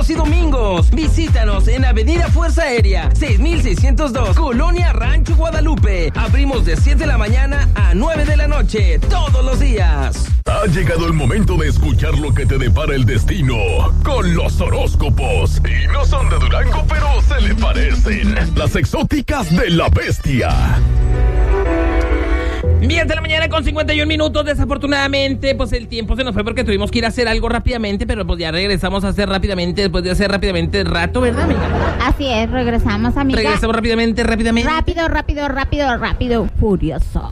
sábados y domingos. Visítanos en Avenida Fuerza Aérea, 6602, Colonia Rancho Guadalupe. Abrimos de 7 de la mañana a 9 de la noche, todos los días. Ha llegado el momento de escuchar lo que te depara el destino con los horóscopos. Y no son de Durango, pero se le parecen. Las exóticas de la bestia. 10 de la mañana con 51 minutos. Desafortunadamente, pues el tiempo se nos fue porque tuvimos que ir a hacer algo rápidamente, pero pues ya regresamos a hacer rápidamente, después de hacer rápidamente el rato, ¿verdad, amiga? Así es, regresamos, amiga. Regresamos rápidamente. Rápido, furioso.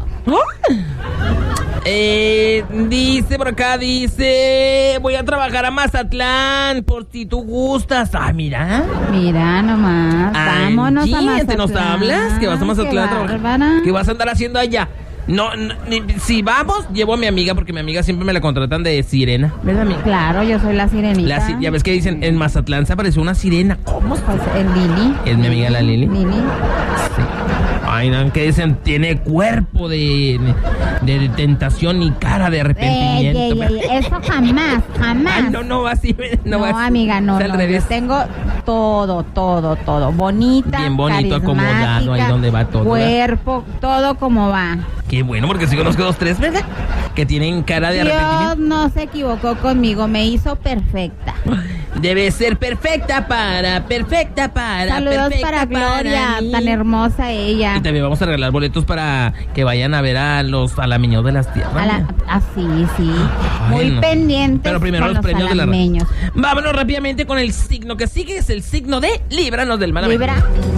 Dice por acá, voy a trabajar a Mazatlán, por si tú gustas. Mira nomás, vámonos a Mazatlán. ¿Te nos hablas? Que vas a Mazatlán a trabajar. ¿Qué vas a andar haciendo allá? No, si vamos, llevo a mi amiga, porque mi amiga siempre me la contratan de sirena, ¿verdad, amiga? Claro, yo soy la sirenita. Ya ves que dicen, en Mazatlán se apareció una sirena. ¿Cómo? Pues el Lili. ¿Es mi amiga la Lili? Lili. Sí. Ay, no, que dicen, tiene cuerpo de tentación y cara de arrepentimiento. Eso jamás. Ay, no va así. No, amiga, no. Yo tengo todo. Bonita, bien bonito, acomodado, ahí donde va todo. Cuerpo, todo como va. Qué bueno, porque sí conozco 2, 3, ¿verdad? Que tienen cara de arrepentimiento. Dios no se equivocó conmigo, me hizo perfecta. Debe ser perfecta para. Saludos para Gloria, tan hermosa ella. Y también vamos a regalar boletos para que vayan a ver a la Miñón de las Tierras. Sí. Muy no. pendiente. Pero primero los premios de la alameños. Vámonos rápidamente con el signo que sigue, es el signo de Líbranos del mal. Libra.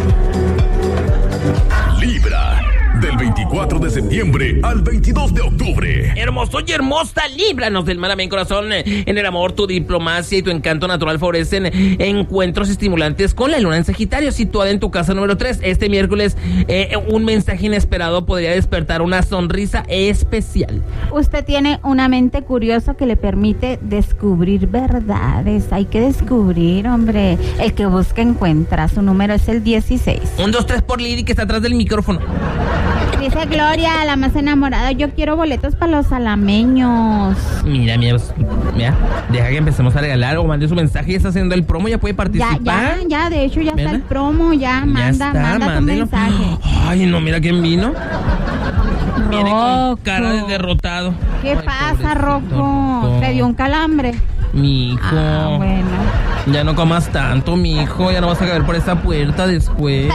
Del 24 de septiembre al 22 de octubre. Hermoso y hermosa, líbranos del mal, amén, corazón. En el amor, tu diplomacia y tu encanto natural favorecen encuentros estimulantes con la luna en Sagitario, situada en tu casa número 3. Este miércoles, un mensaje inesperado podría despertar una sonrisa especial. Usted tiene una mente curiosa que le permite descubrir verdades. Hay que descubrir, hombre. El que busca encuentra. Su número es el 16. 1, 2, 3 por Lili, que está atrás del micrófono. Dice Gloria, la más enamorada, yo quiero boletos para los alameños. Mira, deja que empecemos a regalar o mande su mensaje, ya está haciendo el promo, ya puede participar. Ya, de hecho ya ¿verdad? está el promo, manda tu mensaje. Ay, no, mira quién vino. Viene con cara de derrotado. ¿Qué pasa, Rocco? ¿Te dio un calambre? Mi hijo. Bueno. Ya no comas tanto, mi hijo, ya no vas a caer por esa puerta después.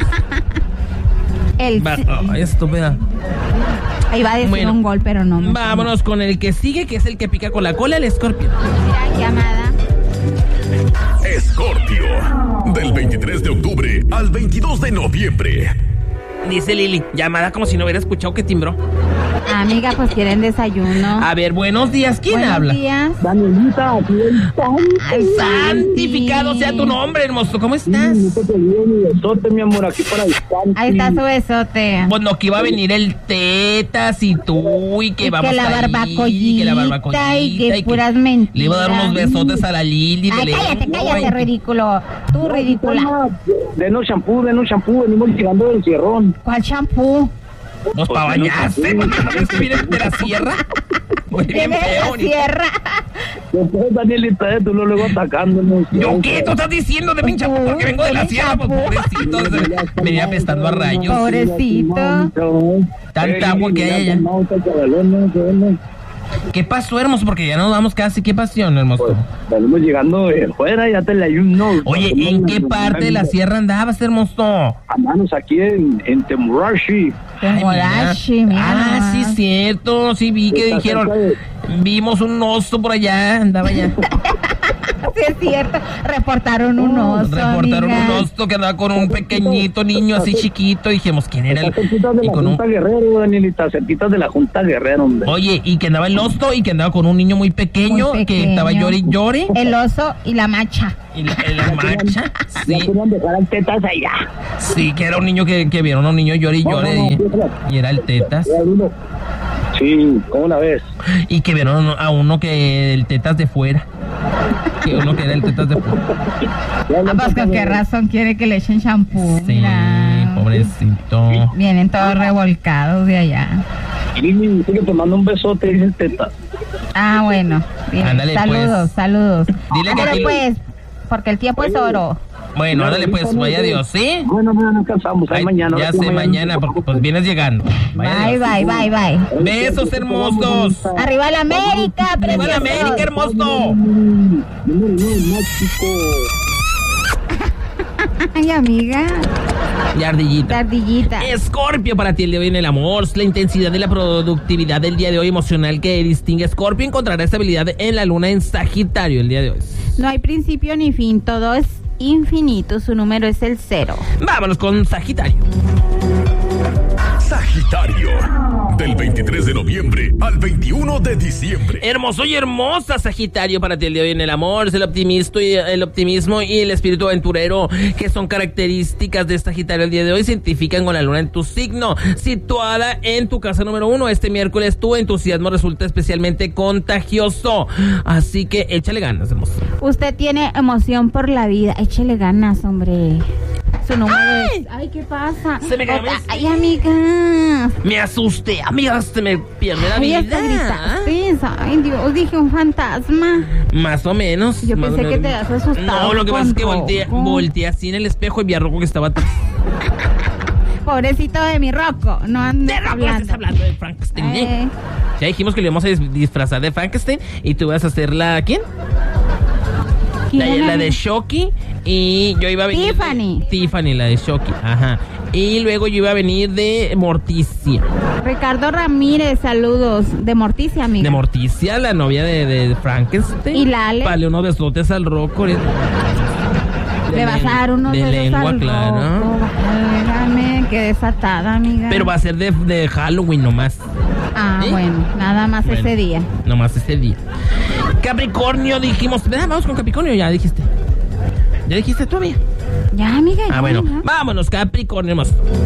Estúpida. Iba a decir un gol, pero no. Vámonos con el que sigue, que es el que pica con la cola, el Escorpio. Mira, llamada. Escorpio, del 23 de octubre al 22 de noviembre. Dice Lili, llamada como si no hubiera escuchado que timbró. Amiga, pues quieren desayuno. A ver, buenos días, ¿quién habla? Buenos días. Danielita, aquí Ay, santificado sea tu nombre, hermoso, ¿cómo estás? Mi amor, aquí para Wisconsin. Ahí está su besote. Bueno, que iba a venir el Tetas y tú, y que vamos a ir. Y que la barbacollita, y que puras mentiras. Le iba a dar unos besotes a la Lili. Ay, cállate, ridículo. Tú, ridícula. Denos shampoo, venimos llegando del Cierrón. ¿Cuál shampoo? Pues para bañarse, ¿es que vienes de la sierra? Viene de la sierra. Después, Danielita, tú luego atacándonos. ¿Yo qué? ¿Tú estás diciendo de pinche champú? Porque vengo de la sierra, pues pobrecito. Venía apestando a rayos. Pobrecito. Tanta agua que hay allá. ¿Qué pasó, hermoso? Porque ya nos vamos casi. ¿Qué pasó, hermoso? Pues, venimos llegando fuera, ya te la ayuno. Oye, ¿en qué parte de la sierra andabas, hermoso? Andamos aquí en Temorashi. Mira. Sí, cierto. Sí, vi que dijeron. Vimos un oso por allá, andaba allá. Sí, es cierto. Reportaron un oso. Reportaron un oso que andaba con un pequeñito niño así chiquito. Dijimos, ¿quién era el? Cerquitas de la Junta Guerrero, Danielita, cerquitas de la Junta Guerrero, hombre. Oye, y que andaba el oso y que andaba con un niño muy pequeño, que estaba llore y llore. El oso y la macha. Y la macha, sí. Ya querían dejar al Tetas allá. Sí, que era un niño que vieron a un niño llore y llore. Y era el Tetas. Sí, ¿cómo la ves? Y que vieron a uno que el Tetas de fuera. Que uno que era el Tetas de fuera. Pues con qué razón quiere que le echen shampoo. Sí, mira. Pobrecito. Vienen todos revolcados de allá. Y dice que te manda un besote, dice el Tetas. Bueno. Bien. Ándale, saludos. Dile que aquí pues. porque el tiempo es oro. Bueno, órale pues, vaya Dios, ¿sí? Bueno, no cansamos, ahí mañana. Ya sé, mañana, porque pues vienes llegando. Bye. Besos hermosos. ¡Arriba la América! ¡Arriba la América, hermoso! Ay, amiga. Y ardillita. Escorpio, para ti el día de hoy en el amor. La intensidad y la productividad del día de hoy emocional que distingue Escorpio encontrará estabilidad en la luna en Sagitario el día de hoy. No hay principio ni fin, todo es infinito, su número es el 0. Vámonos con Sagitario. Sagitario, del 23 de noviembre al 21 de diciembre. Hermoso y hermosa, Sagitario, para ti el día de hoy en el amor. Es el optimismo y el espíritu aventurero, que son características de Sagitario el día de hoy, se identifican con la luna en tu signo, situada en tu casa número 1. Este miércoles tu entusiasmo resulta especialmente contagioso, así que échale ganas, hermoso. Usted tiene emoción por la vida, échale ganas, hombre. Su número es... Ay, ¿qué pasa? Se me cayó. Ay, amiga. Me asusté, amiga, se me pierde la vida. Ay, Dios, dije un fantasma. Más o menos. Yo pensé que te habías asustado. No, lo que pasa es que volteé así en el espejo y vi a Rocco que estaba atrás. Pobrecito de mi Rocco. No andes hablando. Estás hablando de Frankenstein. Ya dijimos que le íbamos a disfrazar de Frankenstein y tú vas a hacer la... ¿Quién? La de Shocky, y yo iba a venir Tiffany, la de Shocky, ajá. Y luego yo iba a venir de Morticia. Ricardo Ramírez, saludos. De Morticia, amiga. De Morticia, la novia de Frankenstein. Y la Ale. Vale, unos besotes al Rocco. Le vas a dar unos besos lengua, al claro. Válgame, qué desatada, amiga. Pero va a ser de Halloween nomás. ¿Sí? Bueno, nada más ese día. Nomás ese día. Capricornio, dijimos. Vamos con Capricornio, ya dijiste. ¿Ya dijiste todavía? Ya, amiga. Bueno, ya. Vámonos, Capricornio.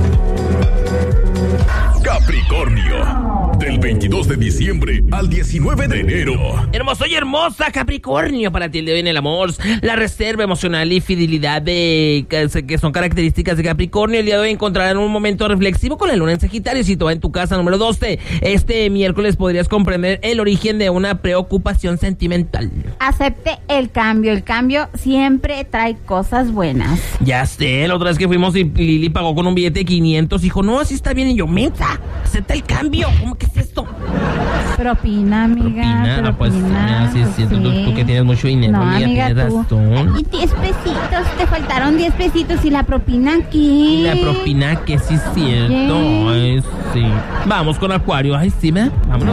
Capricornio, del 22 de diciembre al 19 de enero. Hermoso y hermosa, Capricornio, para ti el de hoy en el amor. La reserva emocional y fidelidad que son características de Capricornio. El día de hoy encontrarán un momento reflexivo con la luna en Sagitario, situada en tu casa número 12. Este miércoles podrías comprender el origen de una preocupación sentimental. Acepte el cambio siempre trae cosas buenas. Ya sé, la otra vez que fuimos y Lili pagó con un billete de 500, dijo, no, así está bien, y yo, mensa, acepta el cambio, ¿cómo que es esto? Propina, amiga. No, pues, sí. Tú que tienes mucho dinero, no, amiga, tienes razón. Y 10 pesitos, te faltaron 10 pesitos, ¿y la propina qué? Y la propina que sí es cierto, ay, sí. Vamos con Acuario, ay, sí, ¿verdad? Vámonos.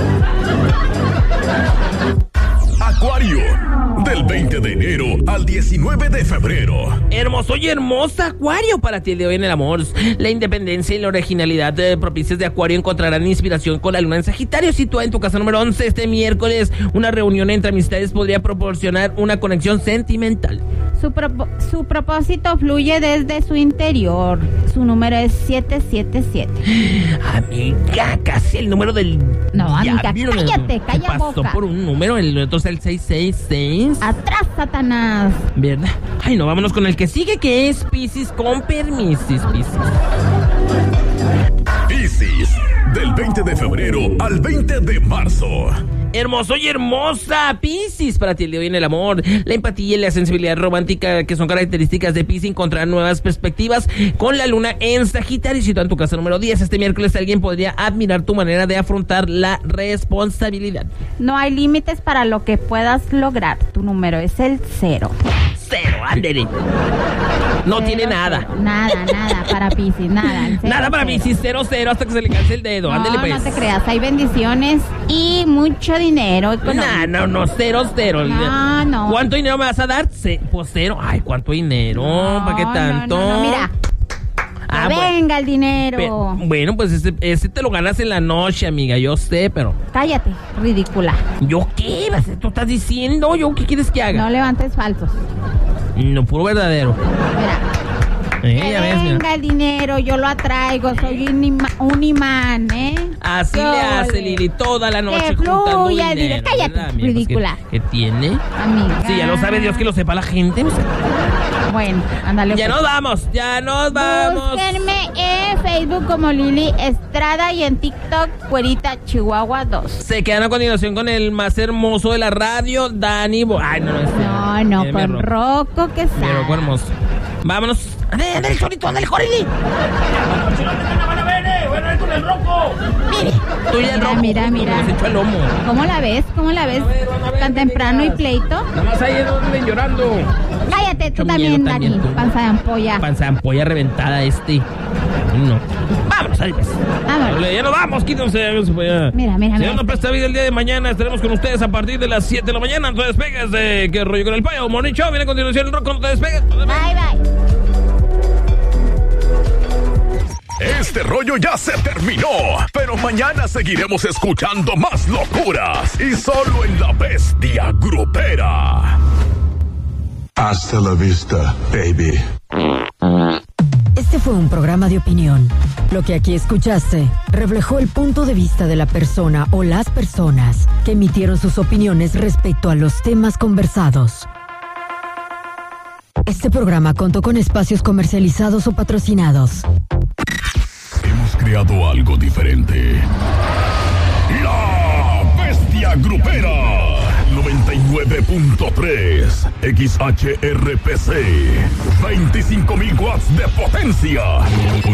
Acuario, del 20 de enero al 19 de febrero. Hermoso y hermosa, Acuario, para ti el de hoy en el amor. La independencia y la originalidad propicias de Acuario encontrarán inspiración con la luna en Sagitario, situada en tu casa número 11. Este miércoles, una reunión entre amistades podría proporcionar una conexión sentimental. Su propósito fluye desde su interior. Su número es 777. Amiga, casi el número del... No, amiga, cállate, calla pasó boca. Por un número, entonces el 666. Atrás, Satanás. ¿Verdad? Ay, no, vámonos con el que sigue, que es Piscis, con permisis, Piscis. Piscis, del 20 de febrero al 20 de marzo. Hermoso y hermosa, Piscis, para ti el de hoy en el amor. La empatía y la sensibilidad romántica, que son características de Piscis, encontrarán nuevas perspectivas con la luna en Sagitario, situada en tu casa número 10. Este miércoles alguien podría admirar tu manera de afrontar la responsabilidad. No hay límites para lo que puedas lograr. Tu número es el 0. 0, ándele. No tiene nada. Nada para Piscis, nada. Nada para Piscis, 0 hasta que se le canse el dedo. Ándele pues. No te creas, hay bendiciones y mucho dinero económico. No, 0. No. ¿Cuánto dinero me vas a dar? Pues 0. Ay, ¿cuánto dinero? ¿Para qué tanto? No, mira. Venga el dinero. Bueno, pues ese te lo ganas en la noche, amiga, yo sé, pero... Cállate, ridícula. ¿Yo qué? ¿Tú estás diciendo? ¿Yo qué quieres que haga? No levantes falsos. No, puro verdadero. Mira. Venga el dinero, yo lo atraigo, soy un imán, ¿eh? Así le hace, Lili, toda la noche juntando dinero. El dinero. Cállate, ¿verdad, ridícula. ¿Qué tiene? Amiga. Sí, ya lo sabe Dios, que lo sepa la gente. Bueno, ándale. Ya nos vamos. Búsquenme en Facebook como Lili Estrada y en TikTok Güerita Chihuahua 2. Se quedan a continuación con el más hermoso de la radio, Dani. Ay, no, con Rocco que sabe. Rocco hermoso. Vámonos. Ande el chorito, ande el Jorili. Van a ver, voy a ver con el Rocco. Mire, tú y el Rocco. Mira. Se echó el lomo. ¿Cómo la ves? Tan temprano y pleito. Nada más ahí en llorando. Cállate, tú también, Dani. Panza de ampolla. Panza de ampolla reventada No. Vámonos, ahí pues. Vámonos. Ya nos vamos, quítense. Mira. Si no nos presta vida el día de mañana, estaremos con ustedes a partir de las 7 de la mañana. No te despegues de ¿Qué rollo con el payo? Morning Show, viene a continuación el Rocco, no te despegues. Bye. Este rollo ya se terminó, pero mañana seguiremos escuchando más locuras y solo en La Bestia Grupera. Hasta la vista, baby. Este fue un programa de opinión. Lo que aquí escuchaste reflejó el punto de vista de la persona o las personas que emitieron sus opiniones respecto a los temas conversados. Este programa contó con espacios comercializados o patrocinados. Hemos creado algo diferente. La Bestia Grupera 99.3 XHRPC 25,000 watts de potencia.